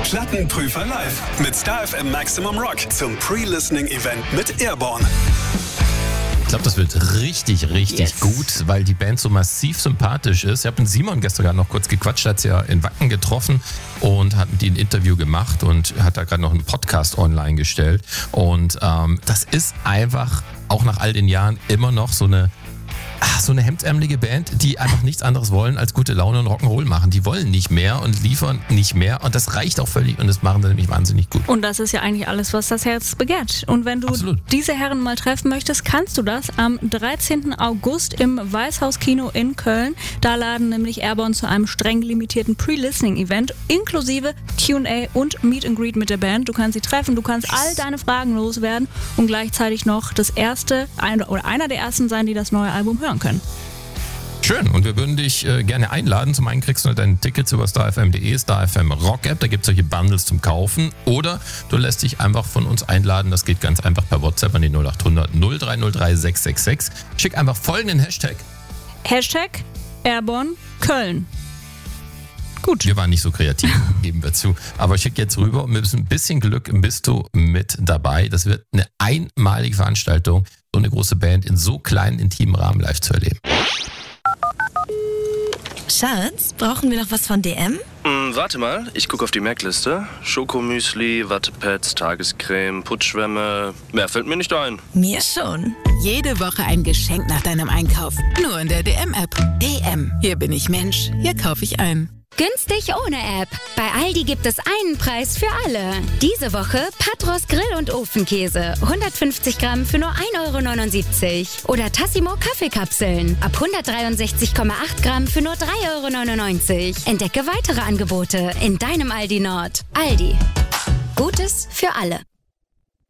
Plattenprüfer live mit Star FM Maximum Rock zum Pre-Listening-Event mit Airborne. Ich glaube, das wird richtig gut, weil die Band so massiv sympathisch ist. Ich habe mit Simon gestern gerade noch kurz gequatscht, hat sie ja in Wacken getroffen und hat mit ihnen ein Interview gemacht und hat da gerade noch einen Podcast online gestellt. Und das ist einfach auch nach all den Jahren immer noch so eine hemdsärmelige Band, die einfach nichts anderes wollen als gute Laune und Rock'n'Roll machen. Die wollen nicht mehr und liefern nicht mehr und das reicht auch völlig und das machen sie nämlich wahnsinnig gut. Und das ist ja eigentlich alles, was das Herz begehrt. Und wenn du diese Herren mal treffen möchtest, kannst du das am 13. August im Weißhaus-Kino in Köln. Da laden nämlich Airborne zu einem streng limitierten Pre-Listening-Event inklusive Q&A und Meet and Greet mit der Band. Du kannst sie treffen, du kannst all deine Fragen loswerden und gleichzeitig noch einer der ersten sein, die das neue Album hören können. Schön, und wir würden dich gerne einladen. Zum einen kriegst du deine Tickets über starfm.de, StarFM Rock App, da gibt es solche Bundles zum Kaufen. Oder du lässt dich einfach von uns einladen, das geht ganz einfach per WhatsApp an die 0800 0303 666. Schick einfach folgenden Hashtag. Hashtag Airborne Köln. Gut. Wir waren nicht so kreativ, geben wir zu. Aber schick jetzt rüber und mit ein bisschen Glück bist du mit dabei. Das wird eine einmalige Veranstaltung, so eine große Band in so kleinen, intimen Rahmen live zu erleben. Schatz, brauchen wir noch was von DM? Warte mal, ich gucke auf die Merkliste. Schokomüsli, Wattepads, Tagescreme, Putzschwämme. Mehr fällt mir nicht ein. Mir schon. Jede Woche ein Geschenk nach deinem Einkauf. Nur in der DM-App. DM. Hier bin ich Mensch. Hier kaufe ich ein. Günstig ohne App. Bei Aldi gibt es einen Preis für alle. Diese Woche Patros Grill- und Ofenkäse. 150 Gramm für nur 1,79 €. Oder Tassimo Kaffeekapseln. Ab 163,8 Gramm für nur 3,99 €. Entdecke weitere Angebote in deinem Aldi Nord. Aldi. Gutes für alle.